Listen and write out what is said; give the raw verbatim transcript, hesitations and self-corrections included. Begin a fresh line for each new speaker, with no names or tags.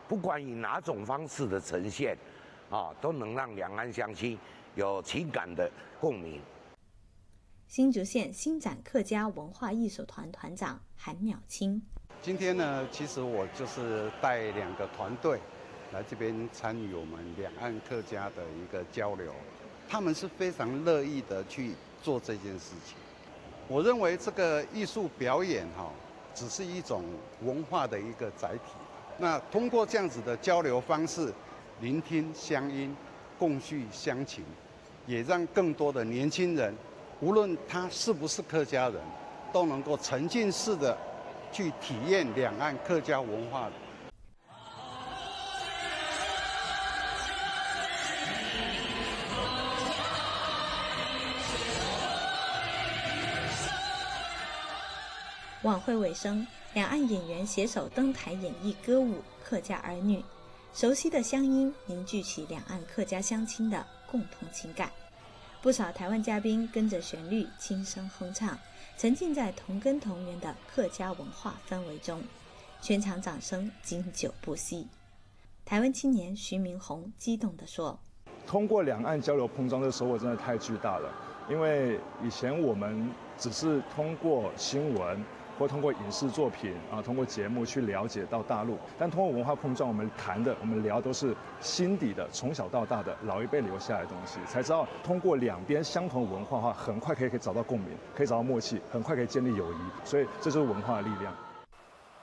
不管以哪种方式的呈现，啊，都能让两岸乡亲有情感的共鸣。
新竹县新展客家文化艺术团团长韩淼清，
今天呢，其实我就是带两个团队来这边参与我们两岸客家的一个交流，他们是非常乐意的去做这件事情。我认为这个艺术表演哈，只是一种文化的一个载体。那通过这样子的交流方式，聆听乡音，共叙乡情，也让更多的年轻人，无论他是不是客家人，都能够沉浸式的去体验两岸客家文化。
晚会尾声，两岸演员携手登台演绎歌舞《客家儿女》，熟悉的乡音凝聚起两岸客家乡亲的共同情感。不少台湾嘉宾跟着旋律轻声哼唱，沉浸在同根同源的客家文化氛围中，全场掌声经久不息。台湾青年徐明宏激动地说：“
通过两岸交流碰撞的收获真的太巨大了，因为以前我们只是通过新闻或通过影视作品啊，通过节目去了解到大陆，但通过文化碰撞，我们谈的、我们聊都是心底的、从小到大的老一辈留下来的东西，才知道通过两边相同的文化的话，很快可以可以找到共鸣，可以找到默契，很快可以建立友谊，所以这就是文化的力量。”